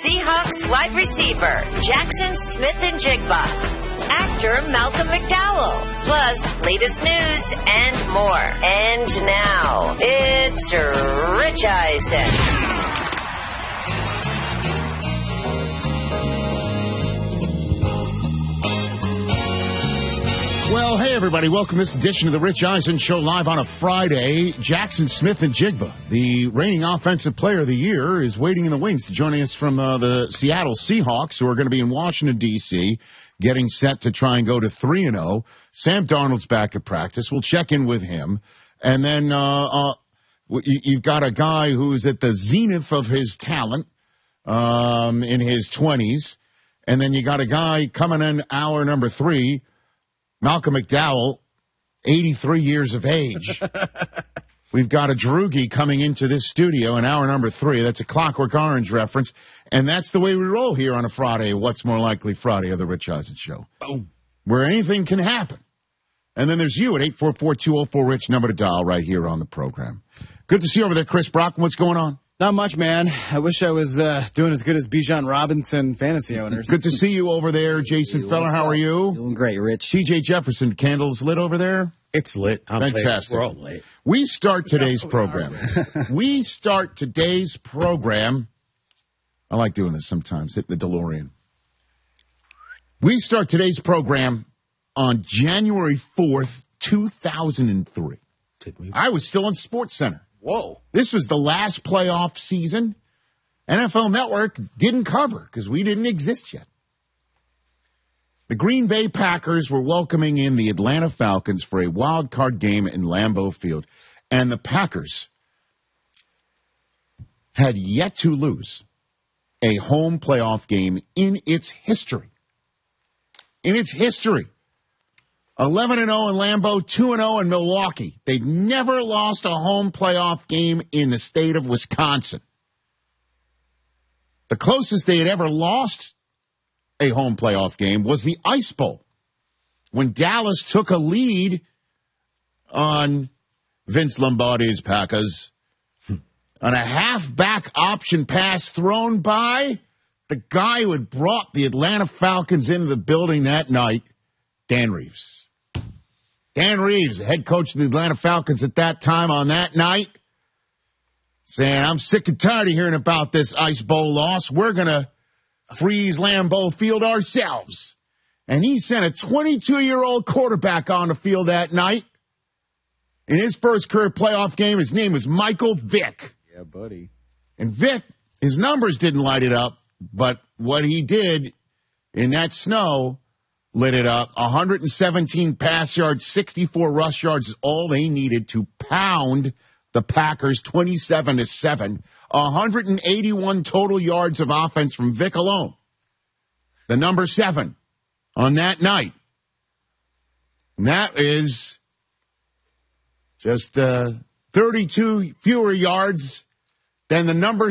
Seahawks wide receiver Jackson Smith-Njigba, actor Malcolm McDowell, plus latest news and more. And now, it's Rich Eisen. Well, hey, everybody. Welcome to this edition of the Rich Eisen Show live on a Friday. Jackson Smith-Njigba, the reigning offensive player of the year, is waiting in the wings, joining us from the Seattle Seahawks, who are going to be in Washington, D.C., getting set to try and go to 3-0. Sam Darnold's back at practice. We'll check in with him. And then you've got a guy who's at the zenith of his talent in his 20s. And then you got a guy coming in hour number 3, Malcolm McDowell, 83 years of age. We've got a droogie coming into this studio in hour number 3. That's a Clockwork Orange reference. And that's the way we roll here on a Friday, What's More Likely Friday of the Rich Eisen Show. Boom. Where anything can happen. And then there's you at 844-204-RICH, number to dial right here on the program. Good to see you over there, Chris Brockman. What's going on? Not much, man. I wish I was doing as good as Bijan Robinson fantasy owners. Good to see you over there, Jason Feller. How are you? Doing great, Rich. TJ Jefferson, candles lit over there? It's lit. Fantastic. We're all lit. We start today's program. I like doing this sometimes. Hit the DeLorean. We start today's program on January 4th, 2003. Did we? I was still on SportsCenter. Whoa. This was the last playoff season. NFL Network didn't cover because we didn't exist yet. The Green Bay Packers were welcoming in the Atlanta Falcons for a wild card game in Lambeau Field. And the Packers had yet to lose a home playoff game in its history. In its history. 11-0 in Lambeau, 2-0 in Milwaukee. They'd never lost a home playoff game in the state of Wisconsin. The closest they had ever lost a home playoff game was the Ice Bowl, when Dallas took a lead on Vince Lombardi's Packers on a halfback option pass thrown by the guy who had brought the Atlanta Falcons into the building that night, Dan Reeves. Dan Reeves, the head coach of the Atlanta Falcons at that time on that night, saying, I'm sick and tired of hearing about this Ice Bowl loss. We're going to freeze Lambeau Field ourselves. And he sent a 22-year-old quarterback on the field that night. In his first career playoff game, his name was Michael Vick. Yeah, buddy. And Vick, his numbers didn't light it up, but what he did in that snow lit it up. 117 pass yards, 64 rush yards is all they needed to pound the Packers 27-7. 181 total yards of offense from Vick alone. The number 7 on that night. And that is just 32 fewer yards than the number